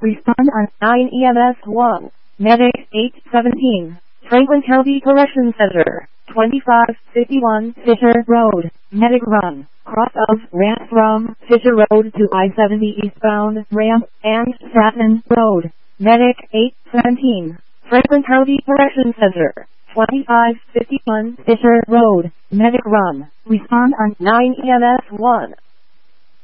Respond on 9 EMS 1. Medic 817. Franklin County Correction Center. 2551 Fisher Road. Medic run. Cross of ramp from Fisher Road to I-70 eastbound ramp and Stratton Road. Medic 817. Franklin County Correction Center. 2551 Fisher Road. Medic run. Respond on 9 EMS 1.